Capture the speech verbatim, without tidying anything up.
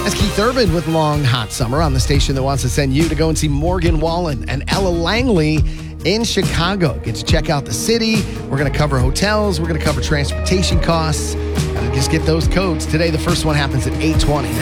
That's Keith Urban with Long Hot Summer on the station that wants to send you to go and see Morgan Wallen and Ella Langley in Chicago. Get to check out the city. We're going to cover hotels. We're going to cover transportation costs. Gotta just get those codes. Today, the first one happens at eight twenty.